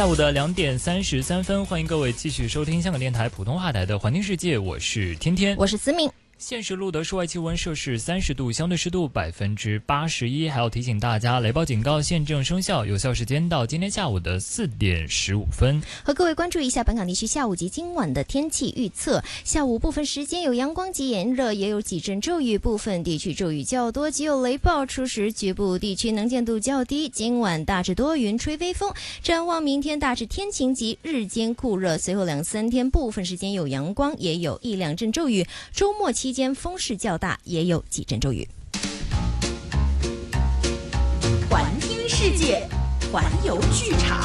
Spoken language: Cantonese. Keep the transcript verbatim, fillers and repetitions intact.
下午的两点三十三分，欢迎各位继续收听香港电台普通话台的环听世界，我是天天， 我是思敏。 现时录的室外气温摄氏三十度，相对湿度百分之八十一。还要提醒大家，雷暴警告现正生效，有效时间到今天下午的四点十五分。 和各位关注一下本港地区下午及今晚的天气预测。下午部分时间有阳光及炎热，也有几阵骤雨，部分地区骤雨较多，及有雷暴。初时局部地区能见度较低。今晚大致多云，吹微风。展望明天大致天晴及日间酷热，随后两三天部分时间有阳光，也有一两阵骤雨。周末期间风势较大，也有几阵骤雨。 环听世界，环游剧场。